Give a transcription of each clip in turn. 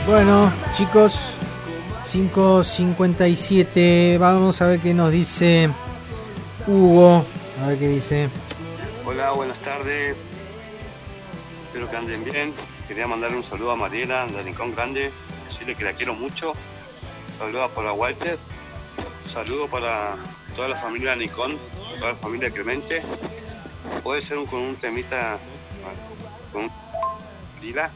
Bueno, chicos, 5:57. Vamos a ver qué nos dice Hugo. A ver qué dice. Hola, buenas tardes. Espero que anden bien. Quería mandarle un saludo a Mariela de Rincón Grande. Decirle que la quiero mucho. Saludos para Walter. Saludo para toda la familia de Nicón, toda la familia de Clemente. Puede ser con un temita con Lila.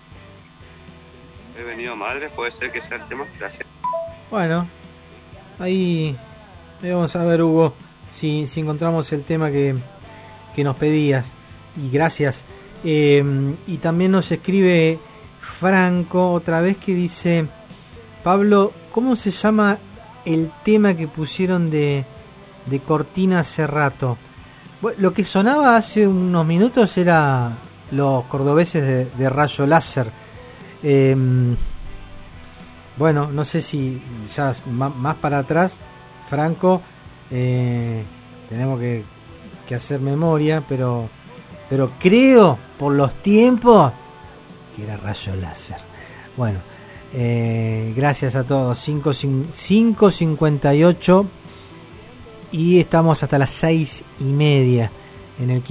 He venido madre, puede ser que sea el tema. Gracias. Bueno, ahí vamos a ver, Hugo, si encontramos el tema que nos pedías. Y gracias. Y también nos escribe Franco otra vez que dice: Pablo, ¿cómo se llama el tema que pusieron de cortina hace rato? Bueno, lo que sonaba hace unos minutos era los cordobeses de Rayo Láser. Bueno, no sé si ya más para atrás, Franco, tenemos que hacer memoria, pero creo por los tiempos que era Rayo Láser. Bueno, gracias a todos. 5:58 y estamos hasta las 6:30 en el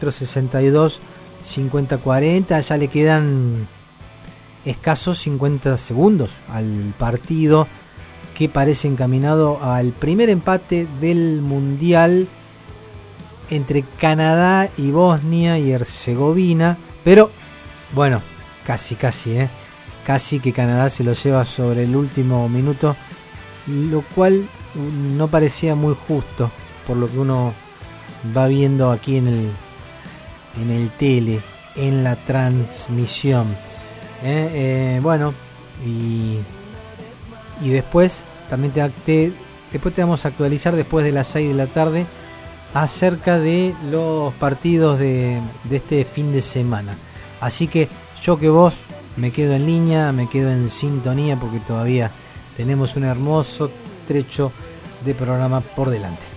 15-4-62-50-40. Ya le quedan escasos 50 segundos al partido que parece encaminado al primer empate del Mundial entre Canadá y Bosnia y Herzegovina, pero bueno, casi que Canadá se lo lleva sobre el último minuto, lo cual no parecía muy justo por lo que uno va viendo aquí en el tele, en la transmisión. Bueno, y después también después te vamos a actualizar después de las 6 de la tarde acerca de los partidos de este fin de semana. Así que yo que vos me quedo en línea, me quedo en sintonía porque todavía tenemos un hermoso trecho de programa por delante.